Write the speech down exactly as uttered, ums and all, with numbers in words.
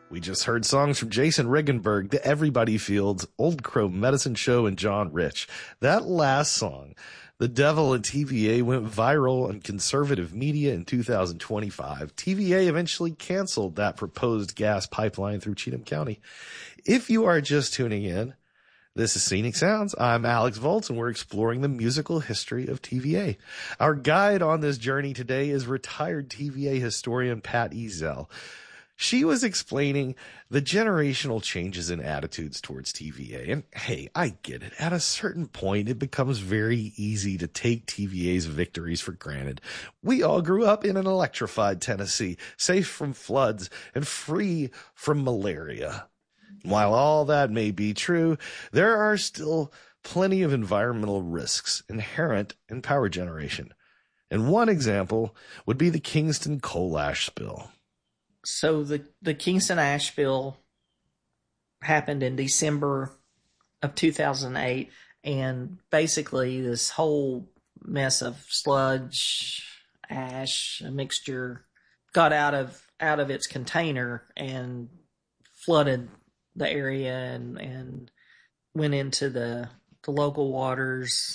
We just heard songs from Jason Regenberg, The Everybody Fields, Old Crow Medicine Show, and John Rich. That last song, The Devil and T V A, went viral on conservative media in two thousand twenty-five. T V A eventually canceled that proposed gas pipeline through Cheatham County. If you are just tuning in, this is Scenic Sounds. I'm Alex Volz, and we're exploring the musical history of T V A. Our guide on this journey today is retired T V A historian Pat Eazell. She was explaining the generational changes in attitudes towards T V A. And hey, I get it. At a certain point, it becomes very easy to take T V A's victories for granted. We all grew up in an electrified Tennessee, safe from floods and free from malaria. While all that may be true, there are still plenty of environmental risks inherent in power generation. And one example would be the Kingston coal ash spill. So the, the Kingston ash spill happened in December of two thousand eight, and basically this whole mess of sludge, ash, a mixture, got out of out of its container and flooded the area and, and went into the, the local waters,